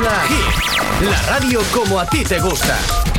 Zona Hit, la radio como a ti te gusta.